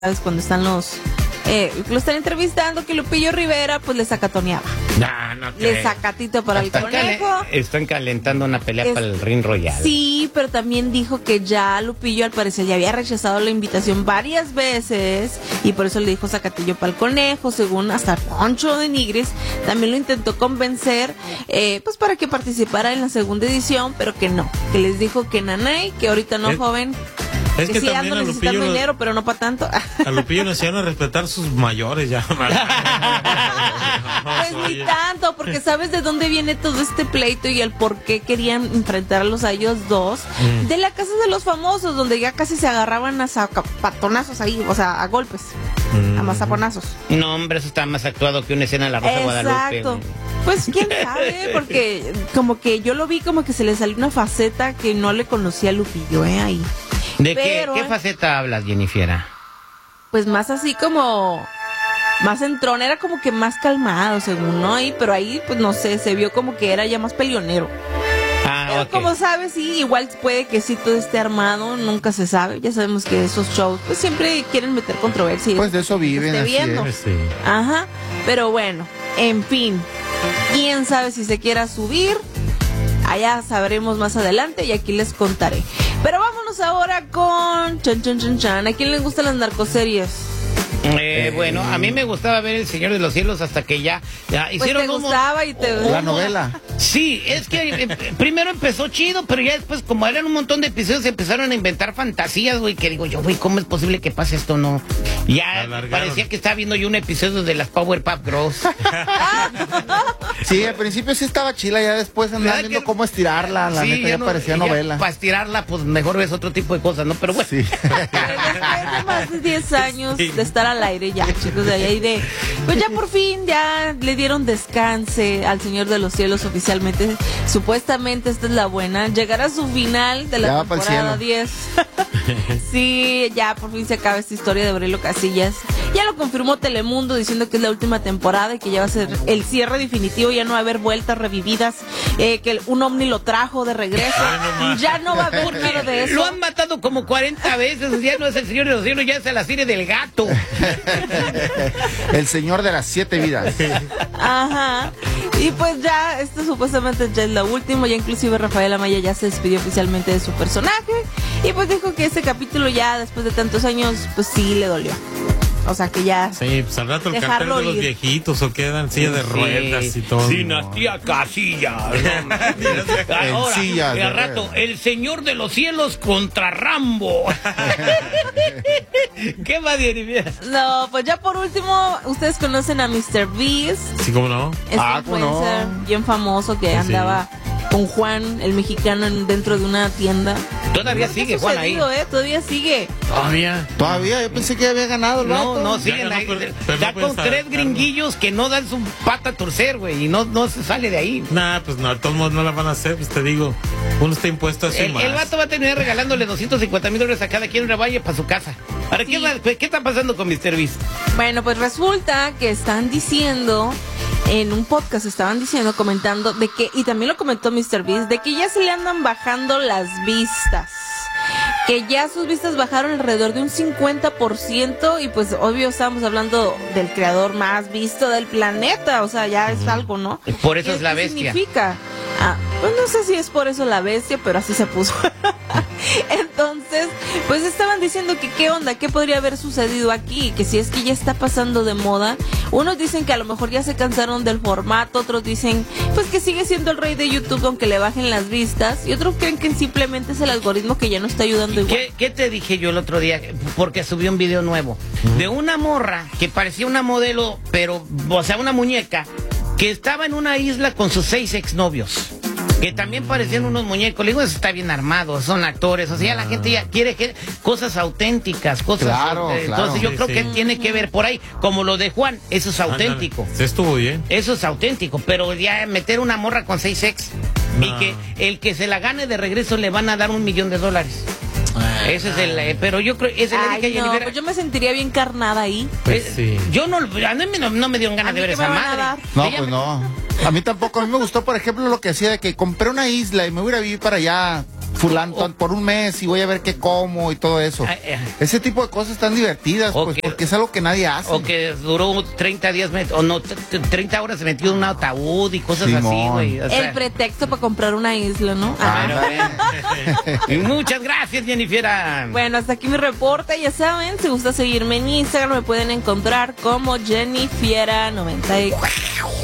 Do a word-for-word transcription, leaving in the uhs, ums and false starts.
¿sabes? Cuando están los... Eh, lo están entrevistando, que Lupillo Rivera pues le sacatoneaba. No, no creo. Le sacatito para están el conejo. Calen están calentando una pelea es, para el Ring Royal. Sí, pero también dijo que ya Lupillo al parecer ya había rechazado la invitación varias veces y por eso le dijo sacatillo para el conejo, según hasta Poncho de Nigris también lo intentó convencer eh, pues para que participara en la segunda edición, pero que no, que les dijo que nanay, que ahorita no, es, joven. Es que, que sí también ando a necesitando Lupillo, dinero, pero no para tanto. A Lupillo nos iban a respetar sus mayores ya. Pues ni tanto, porque sabes de dónde viene todo este pleito y el por qué querían enfrentarlos a ellos dos. Mm. De la casa de los famosos, donde ya casi se agarraban a patonazos ahí, o sea, a golpes, mm. a mazaponazos. No, hombre, eso está más actuado que una escena de La Rosa de Guadalupe. Exacto. Pues quién sabe, porque como que yo lo vi como que se le salió una faceta que no le conocía a Lupillo, ¿eh? Ahí. ¿De Pero, qué, qué faceta hablas, Jennifer? Pues más así como... Más entrón, era como que más calmado, según, ¿no? Ahí, pero ahí, pues no sé, se vio como que era ya más peleonero. Ah, pero okay. Como sabes, sí, igual puede que sí todo esté armado, nunca se sabe. Ya sabemos que esos shows, pues siempre quieren meter controversia. Pues de eso viven, así viendo. es. Sí. Ajá, pero bueno, en fin, quién sabe si se quiera subir. Allá sabremos más adelante y aquí les contaré. Pero vámonos ahora con chan chan chan chan. ¿A quién les gustan las narcoseries? Eh, eh, bueno, a mí me gustaba ver El Señor de los Cielos hasta que ya, ya hicieron pues te gustaba y te... La novela. Sí, es que eh, primero empezó chido, pero ya después, como eran un montón de episodios, empezaron a inventar fantasías, güey, que digo yo, güey, ¿cómo es posible que pase esto? No, ya parecía que estaba viendo yo un episodio de las Powerpuff Girls. Sí, al principio sí estaba chila, ya después andaban viendo que... cómo estirarla, la sí, neta ya no, parecía ya novela. Para estirarla, pues mejor ves otro tipo de cosas, ¿no? Pero bueno. Sí. Después de más de diez años sí. de estar al aire ya, chicos, de ahí de... Pues ya por fin, ya le dieron descanse al Señor de los Cielos oficialmente. Supuestamente esta es la buena. Llegará a su final de la ya temporada diez. Sí, ya por fin se acaba esta historia de Aurelio Casillas. Ya lo confirmó Telemundo diciendo que es la última temporada y que ya va a ser el cierre definitivo, ya no va a haber vueltas revividas, eh, que un ovni lo trajo de regreso. Ay, no ya no va a haber nada de eso. Lo han matado como cuarenta veces, ya no es el Señor de los Cielos, ya es la serie del gato. El Señor de las Siete Vidas. Ajá. Y pues ya, esto supuestamente ya es lo último, ya inclusive Rafael Amaya ya se despidió oficialmente de su personaje y pues dijo que ese capítulo ya después de tantos años, pues sí le dolió. O sea que ya. Sí, pues al rato el cartel de los ir. viejitos o quedan en silla de ruedas sí. y todo. Dinastía no. Casillas. No, ahora, y al rato, el Señor de los Cielos contra Rambo. ¿Qué va a decir? No, pues ya por último, ustedes conocen a mister Beast. Sí, ¿cómo no? Es ah, un influencer no. bien famoso que sí, andaba sí. con Juan, el mexicano, dentro de una tienda. Todavía sigue Juan ahí. ¿eh? Todavía sigue. Todavía. Todavía, yo pensé que había ganado el No, vato. no, siguen no, ahí. pero, pero ya no con tres gringuillos que no dan su pata a torcer, güey, y no, no se sale de ahí. Nah, pues no, todos modos no la van a hacer, pues te digo. Uno está impuesto a eso el, más. El vato va a terminar regalándole doscientos cincuenta mil dólares a cada quien una valla para su casa. ¿Para sí. qué, qué está pasando con mister Beast? Bueno, pues resulta que están diciendo... En un podcast estaban diciendo, comentando de que, y también lo comentó mister Beast, de que ya se le andan bajando las vistas. Que ya sus vistas bajaron alrededor de un cincuenta por ciento y pues obvio estamos hablando del creador más visto del planeta, o sea, ya es algo, ¿no? Por eso es la ¿Qué bestia. significa? Ah, pues no sé si es por eso la bestia, pero así se puso. Entonces, pues estaban diciendo que qué onda, qué podría haber sucedido aquí, que si es que ya está pasando de moda. Unos dicen que a lo mejor ya se cansaron del formato, otros dicen pues que sigue siendo el rey de YouTube aunque le bajen las vistas, y otros creen que simplemente es el algoritmo que ya no está ayudando igual. ¿Qué, qué te dije yo el otro día? Porque subí un video nuevo uh-huh. de una morra que parecía una modelo, pero, o sea, una muñeca, que estaba en una isla con sus seis exnovios. Que también parecían unos muñecos. Le digo, eso está bien armado, son actores. O sea, ya la gente ya quiere que cosas auténticas, cosas. Claro, eh, claro. Entonces yo sí, creo sí. que tiene que ver por ahí. Como lo de Juan, eso es auténtico. Se estuvo bien. Eso es auténtico, pero ya meter una morra con seis ex no. y que el que se la gane de regreso le van a dar un millón de dólares. Ah, ese es el, eh, pero yo creo, ese Ay, le dije a no, Jennifer, pues yo me sentiría bien carnada ahí. Pues eh, sí. Yo no, a mí no, no me dieron ganas de ver esa madre. No, Ella pues me... no. A mí tampoco. A mí me gustó, por ejemplo, lo que hacía de que compré una isla y me voy a ir a vivir para allá fulano por un mes y voy a ver qué como y todo eso. Ese tipo de cosas están divertidas, pues, que, porque es algo que nadie hace. O que duró treinta días, o no, treinta horas metido en un ataúd y cosas Simón. así, güey. O sea, el pretexto para comprar una isla, ¿no? Ah, pero, muchas gracias, Jennifer. Bueno, hasta aquí mi reporte. Ya saben, si gusta seguirme en Instagram, me pueden encontrar como Jennifiera noventa y cuatro.